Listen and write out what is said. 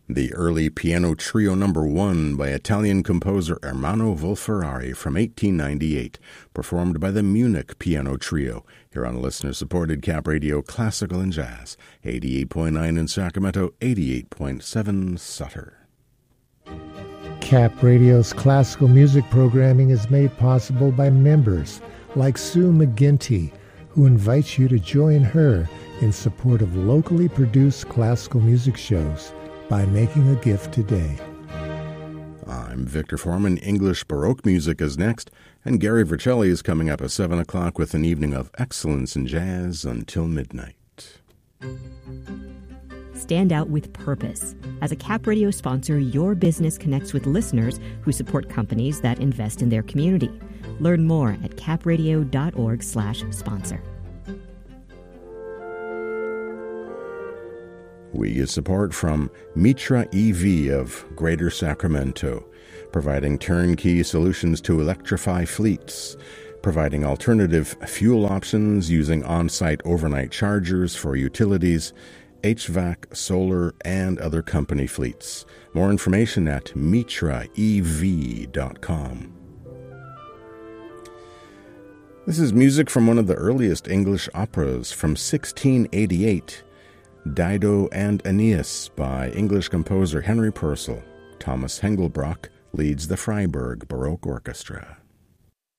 The early piano trio number 1 by Italian composer Ermanno Wolf-Ferrari from 1898, performed by the Munich Piano Trio, here on listener-supported Cap Radio Classical and Jazz, 88.9 in Sacramento, 88.7 Sutter. Cap Radio's classical music programming is made possible by members like Sue McGinty, who invites you to join her in support of locally produced classical music shows by making a gift today. I'm Victor Foreman. English Baroque music is next, and Gary Vercelli is coming up at 7 o'clock with an evening of excellence in jazz until midnight. Stand out with purpose. As a Cap Radio sponsor, your business connects with listeners who support companies that invest in their community. Learn more at capradio.org/sponsor. We get support from Mitra EV of Greater Sacramento, providing turnkey solutions to electrify fleets, providing alternative fuel options using on-site overnight chargers for utilities, HVAC, solar, and other company fleets. More information at mitraev.com. This is music from one of the earliest English operas from 1688, Dido and Aeneas by English composer Henry Purcell. Thomas Hengelbrock leads the Freiburg Baroque Orchestra.